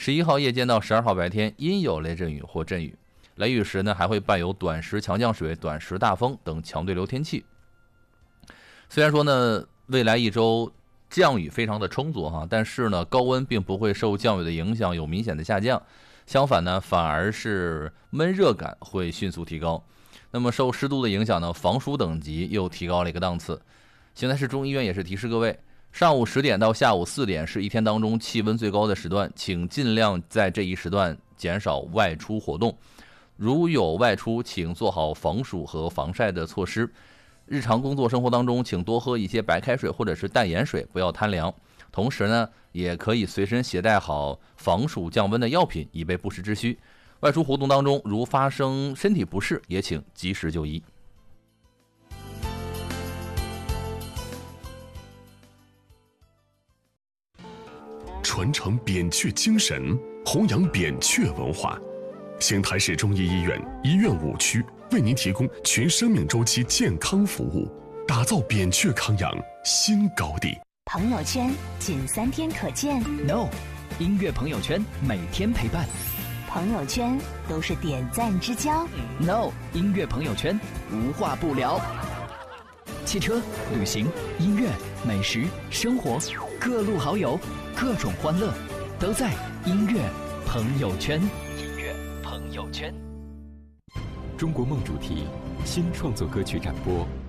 11号夜间到12号白天阴有雷阵雨或阵雨，雷雨时呢还会伴有短时强降水、短时大风等强对流天气。虽然说呢未来一周降雨非常的充足但是呢高温并不会受降雨的影响有明显的下降，相反呢反而是闷热感会迅速提高。那么受湿度的影响呢，防暑等级又提高了一个档次。邢台市中医院也是提示各位，上午10点到下午4点是一天当中气温最高的时段，请尽量在这一时段减少外出活动。如有外出，请做好防暑和防晒的措施。日常工作生活当中，请多喝一些白开水或者是淡盐水，不要贪凉。同时呢，也可以随身携带好防暑降温的药品，以备不时之需。外出活动当中，如发生身体不适，也请及时就医。 传承扁鹊精神，弘扬扁鹊文化。邢台市中医医院医院5区为您提供全生命周期健康服务，打造扁鹊康养新高地。 朋友圈仅3天可见 ，No， 音乐朋友圈每天陪伴。 朋友圈都是点赞之交 ，No， 音乐朋友圈无话不聊。汽车、旅行、音乐、美食、生活，各路好友，各种欢乐，都在音乐朋友圈。音乐朋友圈。 中国梦主题新创作歌曲展播。